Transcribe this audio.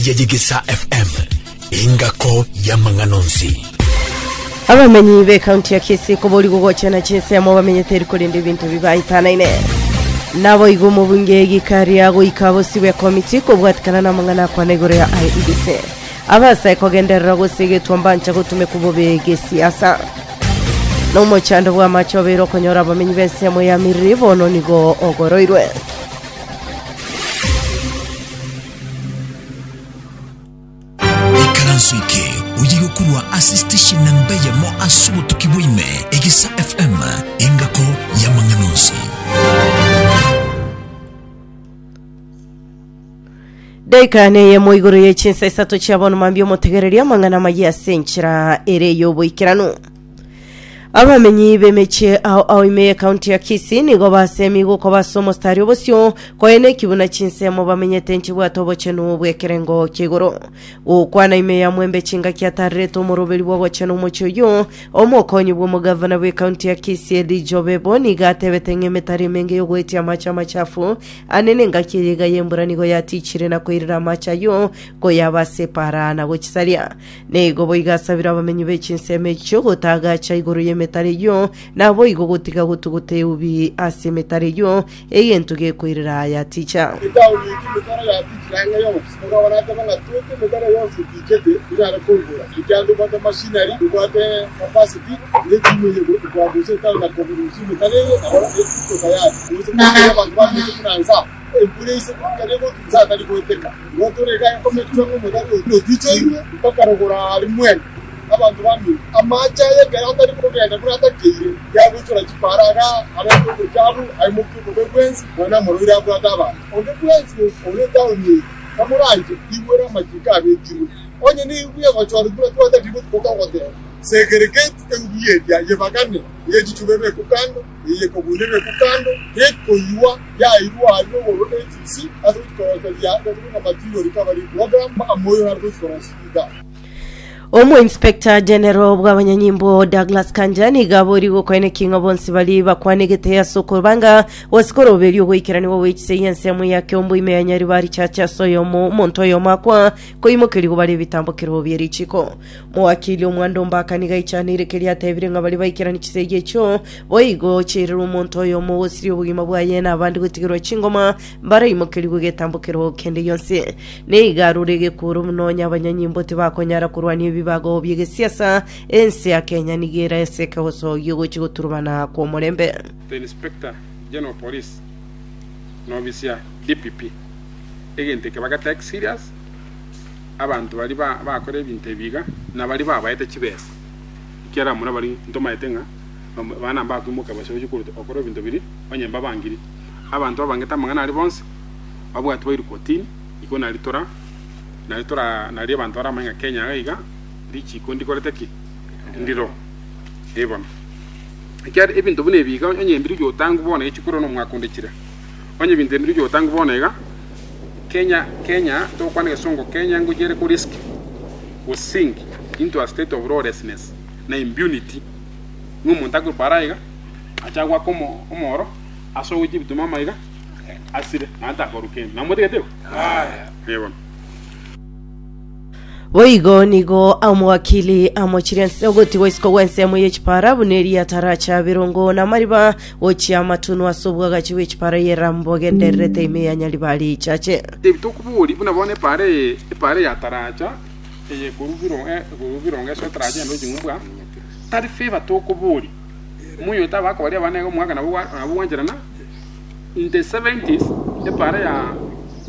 Yegisa FM ingako ya manganonzi abamenyi be county ya Kisii kubuli gugochana chinse ya bamenyeteri kurinde ibintu bibayitanaine nabo igumu bunge gikariya goikabo sibe committee kubwatikana na mangana kwa negoro ya IEBC abasa ikogenderera gusigetwa mbancha gutume kubobege siasa no mochando bwa machobero konyora bamenyi bese mo ya miribo no nigo ogoroirwe ikaransuike uyigokurwa assistation nambeya mo asubu tukibwime Yegisa FM ingako ya manganonzi Daikane ye moigoro ye chinsa isato chiabono mambio motegereria mangana magia senchira ere yobo ikiranu abamenyi bemeche au ime county ya Kisii nigo basemi go ko basomo stario bosyo ko ene kibuna chinse mo bamenyete nchibwa tobo chenu bwekerengo kigoro ukwana ime ya mwembe chinga kiatareto morobeli bwo chenu mocho yo omokonyi bwo mugavana we county ya Kisii Dijobebo nigatebetenge metari menge yo gwetia macha machafu anene ngakiriga yembura nigo yatichire na koirira macha yo ko yabasepara na gochisaria nego boigasabira abamenyi be chinse mecho gotaga cha igoro metariyo nabo igogotika gutugute ubi ase metariyo eyentuge kwirira ya teacher itauni kimetara ya teacher nga yo ngabana tabanga tuke metara yo sikijete ira kulbura ikando bata machinery ubate capacity lekimu yego kwa bose tanga koburusi metariyo ahora eto tayari bose kwa bagwa kuranza empurese karego tuzata likoteka ngotoreka kometuza ngo metariyo no teacher bakarogora rimwe abantu bamwe amacha yegaranga ari kugenda buratakire yabutura kiparaga abantu cyabu ari mu kuko kwenzi bona murira bwataba onde kwenzi ole down kamuranje ibora makika betiro onye ni uye kwachora bwatata dibu kokawode segregate engiye ya yevagane yejitubebe kukando yekobulebe kukando yeko yuwa ya iruwa ayo agency azutko ya ndabona material recovery program amoyo hardo forasida Omo Inspector General bw'abanyanyimbo Douglas Kanjani gabori go ene kinga bonsi bali bakwanegete ya soko banga wasikoro beri go ikirani wo wechisense mu yake ombo ime nyari bari chacha soyo mo montoyo makwa ko imokeri go bali bitambokero biri chiko mu wakili omwando mbaka niga ichanire keri atebire ngabali bayikirani kisege cyo boigo chiriro montoyo mo wosiri bugima bwaye na abandi gutigiro chingoma bara imokeri go getambokero kende yonse ne igarurege kuru mnonya abanyanyimbo tibakonyara kurwani bibago byege siasa ense ya Kenya nigera eseka hoso yugo chigoturubana ko mulembe. The Inspector General Police Novisia DPP egente ke baga take serious abantu bali bakore ibintu biga na bali babayete kibesa kera muna bali ntoma etenga bana bakumuka bashoje kuruto okoro ibintu biri banyemba bangiri abantu abangeta mangana ali bonse babwa twairi kotini iko na litora nali abantu aramanga Kenya gaiga dichi kondi koreteki ndiro ebona ikari ebintu bune biga onye mbiri yo tangu bona ekikuro no mwakondekira onye bintu mbiri yo tangu bona ega Kenya to kwanega songo Kenya ngujere ko risk was sink into a state of lawlessness na impunity ngumuntago paraiga achagwa como omoro aso wijibitu mama iga asire nanta koruken namotegete ebona Boigo nigo amwakili amochirense ogoti wesko wense mu yechpara buneri ataracha birongo na mariba ochi amatunu asobwa gachi wechpara yerambo genderete ime yanyalibali chache tokubuli bunabone pare ya taracha eye kurubironga so taracha ndo jingubwa tari favor tokubuli muyo tabako bali abanego mwaka na buwanjirana in the 70s pare